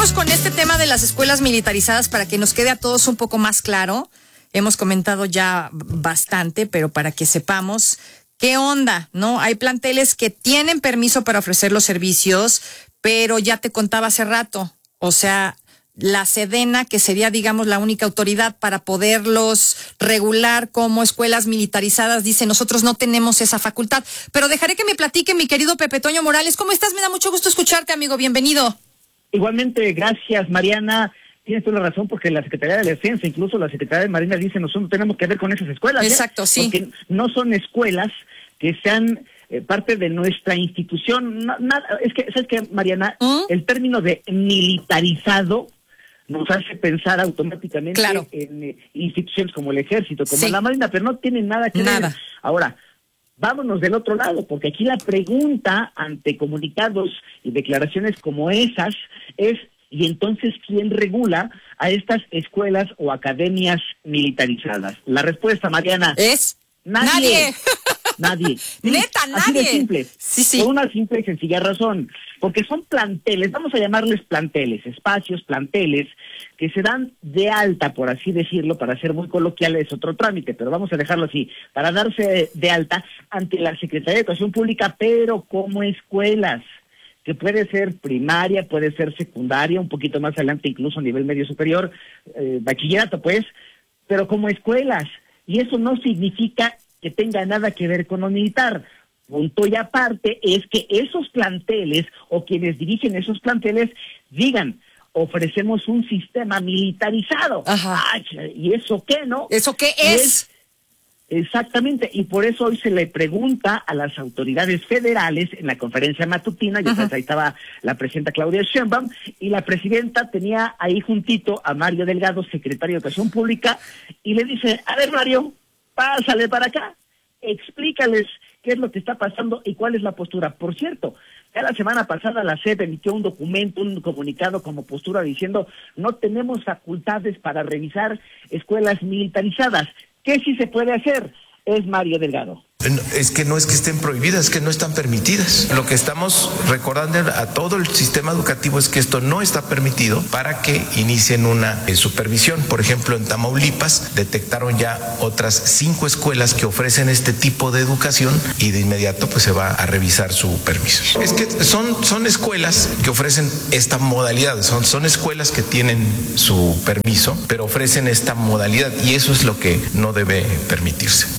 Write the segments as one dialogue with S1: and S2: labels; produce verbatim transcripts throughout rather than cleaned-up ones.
S1: Vamos con este tema de las escuelas militarizadas para que nos quede a todos un poco más claro. Hemos comentado ya bastante, pero para que sepamos qué onda, ¿no? Hay planteles que tienen permiso para ofrecer los servicios, pero ya te contaba hace rato, o sea, la Sedena, que sería, digamos, la única autoridad para poderlos regular como escuelas militarizadas, dice, nosotros no tenemos esa facultad. Pero dejaré que me platique mi querido Pepe Toño Morales. ¿Cómo estás? Me da mucho gusto escucharte, amigo. Bienvenido.
S2: Igualmente, gracias, Mariana. Tienes toda la razón, porque la Secretaría de la Defensa, incluso la Secretaría de Marina, dice, nosotros no tenemos que ver con esas escuelas.
S1: Exacto,
S2: ¿eh?
S1: sí.
S2: Porque no son escuelas que sean eh, parte de nuestra institución. No, nada, es que, ¿sabes qué, Mariana? ¿Mm? El término de militarizado nos hace pensar automáticamente
S1: claro.
S2: en eh, instituciones como el Ejército, como
S1: sí.
S2: la Marina, pero no tiene nada que
S1: nada.
S2: ver. Ahora, vámonos del otro lado, porque aquí la pregunta ante comunicados y declaraciones como esas es, ¿y entonces quién regula a estas escuelas o academias militarizadas? La respuesta, Mariana,
S1: es
S2: nadie.
S1: Nadie.
S2: Nadie.
S1: Neta,
S2: así
S1: nadie.
S2: De simple.
S1: Sí, sí.
S2: Por una simple y sencilla razón. Porque son planteles, vamos a llamarles planteles, espacios, planteles, que se dan de alta, por así decirlo, para ser muy coloquial, es otro trámite, pero vamos a dejarlo así, para darse de alta ante la Secretaría de Educación Pública, pero como escuelas, que puede ser primaria, puede ser secundaria, un poquito más adelante, incluso a nivel medio superior, eh, bachillerato, pues, pero como escuelas. Y eso no significa que tenga nada que ver con lo militar. Punto y aparte es que esos planteles o quienes dirigen esos planteles digan, ofrecemos un sistema militarizado.
S1: Ajá.
S2: Ay, ¿y eso qué, no?
S1: ¿Eso qué es?
S2: es? Exactamente, y por eso hoy se le pregunta a las autoridades federales en la conferencia matutina, ya sabes, ahí estaba la presidenta Claudia Sheinbaum, y la presidenta tenía ahí juntito a Mario Delgado, secretario de Educación Pública, y le dice, a ver, Mario, pásale para acá, explícales qué es lo que está pasando y cuál es la postura. Por cierto, ya la semana pasada la S E P emitió un documento, un comunicado como postura diciendo no tenemos facultades para revisar escuelas militarizadas. ¿Qué sí se puede hacer? Es Mario Delgado.
S3: Es que no es que estén prohibidas, es que no están permitidas. Lo que estamos recordando a todo el sistema educativo es que esto no está permitido para que inicien una eh, supervisión. Por ejemplo, en Tamaulipas detectaron ya otras cinco escuelas que ofrecen este tipo de educación y de inmediato pues se va a revisar su permiso. Es que son, son escuelas que ofrecen esta modalidad, son, son escuelas que tienen su permiso, pero ofrecen esta modalidad y eso es lo que no debe permitirse.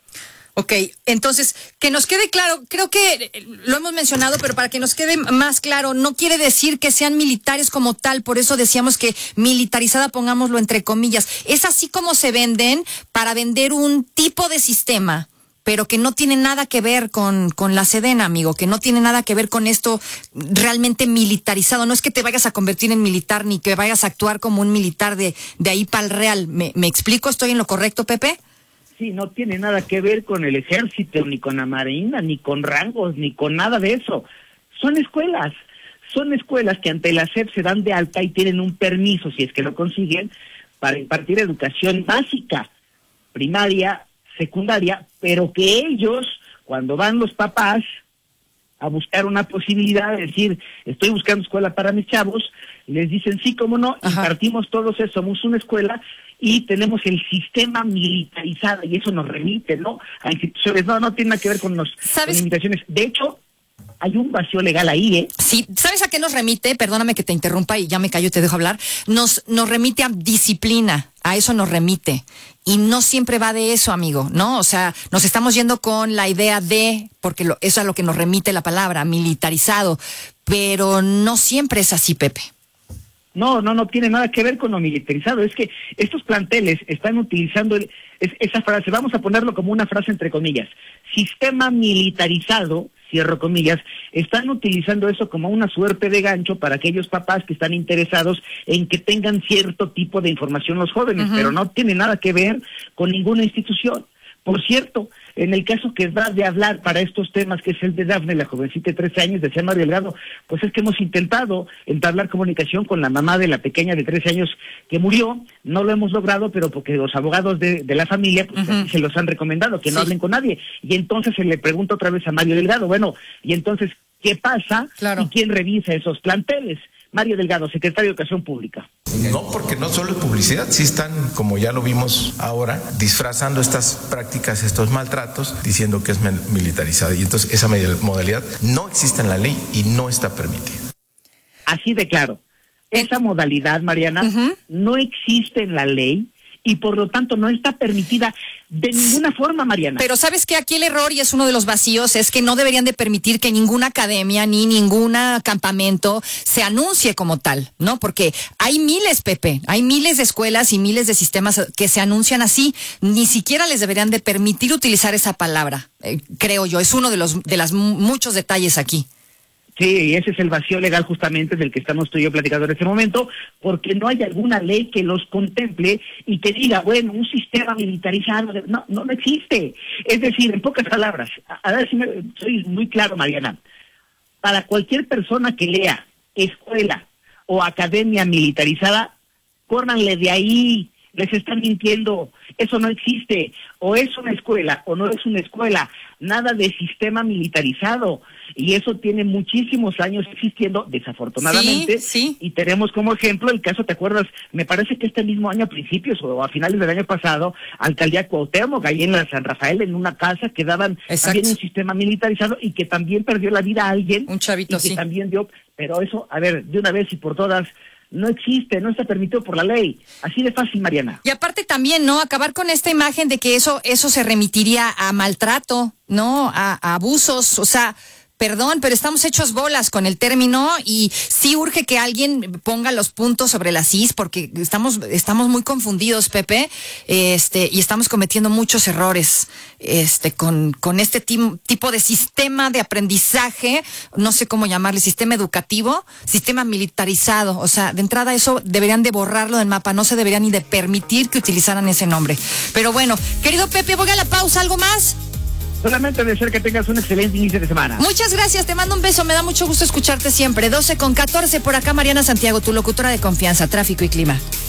S1: Ok, entonces, que nos quede claro, creo que lo hemos mencionado, pero para que nos quede más claro, no quiere decir que sean militares como tal, por eso decíamos que militarizada, pongámoslo entre comillas, es así como se venden para vender un tipo de sistema, pero que no tiene nada que ver con, con la Sedena, amigo, que no tiene nada que ver con esto realmente militarizado, no es que te vayas a convertir en militar, ni que vayas a actuar como un militar de, de ahí para el real, ¿Me, ¿me explico? ¿Estoy en lo correcto, Pepe?
S2: Sí, no tiene nada que ver con el Ejército, ni con la Marina, ni con rangos, ni con nada de eso. Son escuelas, son escuelas que ante la S E P se dan de alta y tienen un permiso, si es que lo consiguen, para impartir educación básica, primaria, secundaria, pero que ellos, cuando van los papás a buscar una posibilidad de decir, estoy buscando escuela para mis chavos, les dicen, sí, cómo no, Ajá. impartimos todos eso, somos una escuela y tenemos el sistema militarizado y eso nos remite, ¿no? A instituciones, no, no tiene nada que ver con, los, con limitaciones. De hecho, hay un vacío legal ahí, ¿eh?
S1: Sí, ¿sabes a qué nos remite? Perdóname que te interrumpa y ya me callo y te dejo hablar. Nos, nos remite a disciplina, a eso nos remite. Y no siempre va de eso, amigo, ¿no? O sea, nos estamos yendo con la idea de, porque lo, eso es a lo que nos remite la palabra, militarizado, pero no siempre es así, Pepe.
S2: No, no, no tiene nada que ver con lo militarizado. Es que estos planteles están utilizando el, es, esa frase, vamos a ponerlo como una frase entre comillas, sistema militarizado, cierro comillas, están utilizando eso como una suerte de gancho para aquellos papás que están interesados en que tengan cierto tipo de información los jóvenes, uh-huh. pero no tiene nada que ver con ninguna institución. Por cierto, en el caso que da de hablar para estos temas, que es el de Dafne, la jovencita de trece años, decía Mario Delgado, pues es que hemos intentado entablar comunicación con la mamá de la pequeña de trece años que murió, no lo hemos logrado, pero porque los abogados de, de la familia pues, uh-huh. se los han recomendado, que no sí. hablen con nadie. Y entonces se le pregunta otra vez a Mario Delgado, bueno, y entonces, ¿qué pasa? Claro. ¿Y quién revisa esos planteles? Mario Delgado, secretario de Educación Pública.
S3: No, porque no solo es publicidad, sí están, como ya lo vimos ahora, disfrazando estas prácticas, estos maltratos, diciendo que es militarizada. Y entonces esa modalidad no existe en la ley y no está permitida.
S2: Así de claro. Esa modalidad, Mariana, uh-huh. no existe en la ley y por lo tanto no está permitida de ninguna forma, Mariana.
S1: Pero ¿sabes qué? Aquí el error, y es uno de los vacíos, es que no deberían de permitir que ninguna academia ni ningún campamento se anuncie como tal, ¿no? Porque hay miles, Pepe, hay miles de escuelas y miles de sistemas que se anuncian así. Ni siquiera les deberían de permitir utilizar esa palabra, eh, creo yo. Es uno de los de los muchos detalles aquí.
S2: Sí, ese es el vacío legal justamente del que estamos tú y yo platicando en este momento, porque no hay alguna ley que los contemple y que diga, bueno, un sistema militarizado, de... no, no, no existe. Es decir, en pocas palabras, a, a ver si me, soy muy claro, Mariana, para cualquier persona que lea escuela o academia militarizada, córranle de ahí, les están mintiendo, eso no existe, o es una escuela o no es una escuela, nada de sistema militarizado, y eso tiene muchísimos años existiendo, desafortunadamente,
S1: sí, sí.
S2: Y tenemos como ejemplo el caso, ¿te acuerdas? Me parece que este mismo año, a principios o a finales del año pasado, Alcaldía Cuauhtémoc, ahí en la San Rafael, en una casa que daban
S1: Exacto.
S2: también un sistema militarizado y que también perdió la vida a alguien,
S1: un chavito,
S2: y que
S1: sí.
S2: también dio, pero eso, a ver, de una vez y por todas, no existe, no está permitido por la ley. Así de fácil, Mariana.
S1: Y aparte también, ¿no? Acabar con esta imagen de que eso, eso se remitiría a maltrato, ¿no? A, a abusos, o sea... Perdón, pero estamos hechos bolas con el término y sí urge que alguien ponga los puntos sobre las is porque estamos estamos muy confundidos, Pepe, este y estamos cometiendo muchos errores este con con este tim, tipo de sistema de aprendizaje, no sé cómo llamarle, sistema educativo, sistema militarizado, o sea, de entrada eso deberían de borrarlo del mapa, no se deberían ni de permitir que utilizaran ese nombre. Pero bueno, querido Pepe, voy a la pausa, ¿algo más?
S2: Solamente deseo que tengas un excelente inicio de semana.
S1: Muchas gracias, te mando un beso, me da mucho gusto escucharte siempre. doce con catorce por acá, Mariana Santiago, tu locutora de confianza, tráfico y clima.